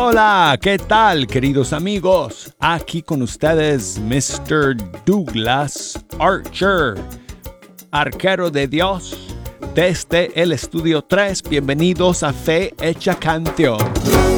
Hola, ¿qué tal, queridos amigos? Aquí con ustedes, Mr. Douglas Archer, arquero de Dios, desde el Estudio 3. Bienvenidos a Fe Hecha Canción.